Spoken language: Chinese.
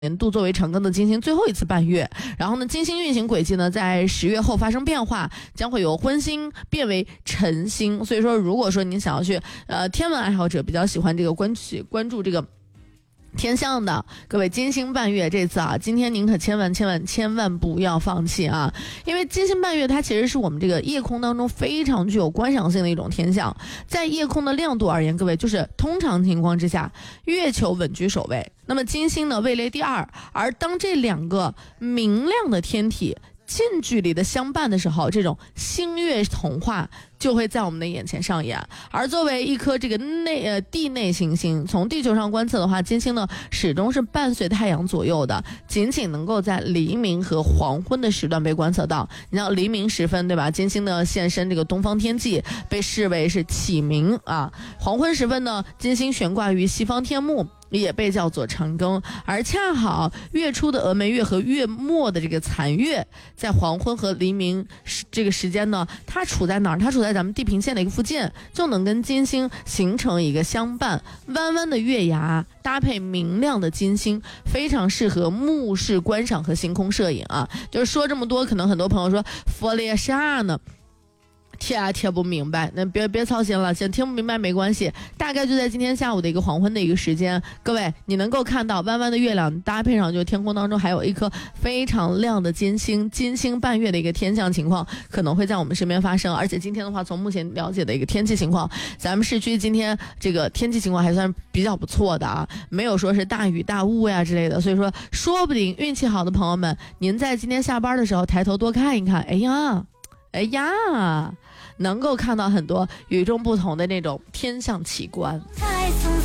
年度作为长庚的金星最后一次伴月，然后呢，金星运行轨迹呢在10月后发生变化，将会由昏星变为晨星。所以说，如果说你想要去天文爱好者比较喜欢这个关注这个天象的各位，金星伴月这次啊，今天您可千万不要放弃啊！因为金星伴月它其实是我们这个夜空当中非常具有观赏性的一种天象。在夜空的亮度而言，各位就是通常情况之下，月球稳居首位，那么金星呢位列第二。而当这两个明亮的天体近距离的相伴的时候，这种星月童话就会在我们的眼前上演。而作为一颗这个地内行星，从地球上观测的话，金星呢始终是伴随太阳左右的，仅能够在黎明和黄昏的时段被观测到。你像黎明时分，对吧？金星呢现身这个东方天际，被视为是启明啊。黄昏时分呢，金星悬挂于西方天幕，也被叫做长庚。而恰好月初的峨眉月和月末的这个残月，在黄昏和黎明这个时间呢，它处在哪儿？它处在咱们地平线的一个附近，就能跟金星形成一个相伴。弯弯的月牙搭配明亮的金星，非常适合目视观赏和星空摄影啊。就是说这么多，可能很多朋友说佛列啥呢？贴不明白，那别操心了，听不明白没关系，大概就在今天下午的一个黄昏的一个时间，各位你能够看到弯弯的月亮搭配上就天空当中还有一颗非常亮的金星伴月的一个天象情况可能会在我们身边发生。而且今天的话，从目前了解的一个天气情况，咱们市区今天这个天气情况还算比较不错的啊，没有说是大雨大雾呀之类的，所以说说不定运气好的朋友们，您在今天下班的时候抬头多看一看，哎呀，能够看到很多与众不同的那种天象奇观。